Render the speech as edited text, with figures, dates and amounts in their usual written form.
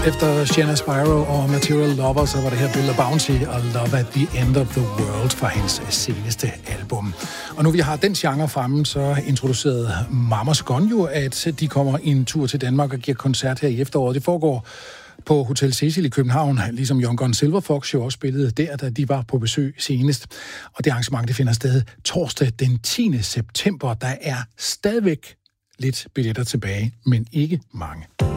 Efter Shanna Spyro og Material Lover, så var det her Bill Bounty og Love at the End of the World fra hendes seneste album. Og nu vi har den genre fremme, så introducerede Mamas Gone jo, at de kommer en tur til Danmark og giver koncert her i efteråret. Det foregår på Hotel Cecil i København, ligesom Young Gun Silver Fox jo også spillede der, da de var på besøg senest. Og det arrangement, det finder sted torsdag den 10. september. Der er stadigvæk lidt billetter tilbage, men ikke mange.